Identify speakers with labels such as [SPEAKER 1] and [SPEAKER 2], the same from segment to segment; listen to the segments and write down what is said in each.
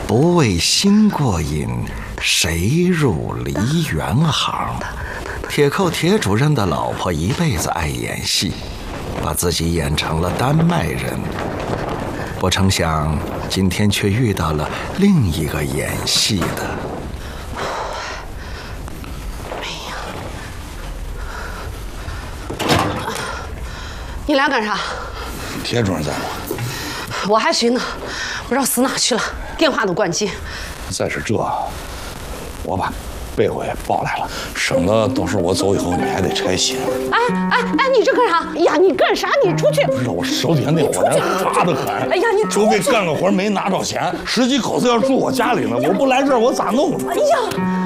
[SPEAKER 1] 不为心过瘾，谁入梨园行？铁扣铁主任的老婆一辈子爱演戏，把自己演成了丹麦人。不成想，今天却遇到了另一个演戏的。
[SPEAKER 2] 你俩干啥？
[SPEAKER 3] 铁主任在吗？
[SPEAKER 2] 我还寻呢，不知道死哪去了，电话都关机。
[SPEAKER 3] 再是这，我把被窝也抱来了，省得到时候我走以后你还得拆新。
[SPEAKER 2] 哎，你这干啥？哎呀，你干啥？你出去！
[SPEAKER 3] 不是我手底下那伙人发得很。
[SPEAKER 2] 哎呀，你
[SPEAKER 3] 准备干个活没拿着钱，10几口子要住我家里呢，我不来这儿我咋弄呢？
[SPEAKER 2] 哎呀！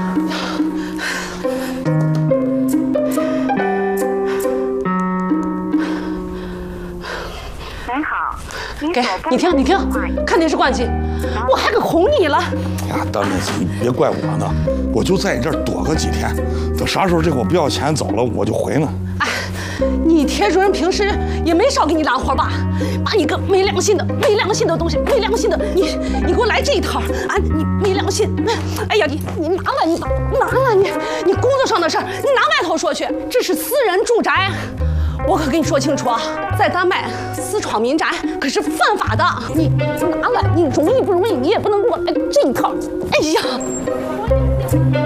[SPEAKER 2] 给你听，看电视关机，我还给哄你了。
[SPEAKER 3] 呀，大妹子，你别怪我呢，我就在你这儿躲个几天，等啥时候这给我不要钱走了，我就回呢。
[SPEAKER 2] 哎，你铁主任平时也没少给你揽活吧？把你个没良心的东西，没良心的，你给我来这一套啊！你没良心！哎呀，你拿了，你工作上的事儿，你拿外头说去，这是私人住宅。我可跟你说清楚啊，在丹麦私闯民宅可是犯法的。你拿来，你容易不容易，你也不能给我来这一套。哎呀！